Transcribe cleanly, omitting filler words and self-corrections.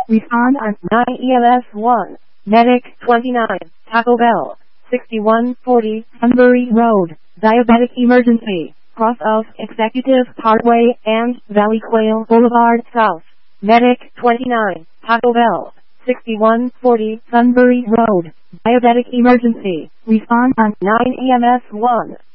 Respond on 9 EMS 1. Medic 29. Taco Bell. 6140 Sunbury Road. Diabetic emergency. Cross of Executive Parkway and Valley Quail Boulevard South. Medic 29. Taco Bell. 6140 Sunbury Road. Diabetic emergency. Respond on 9 EMS 1.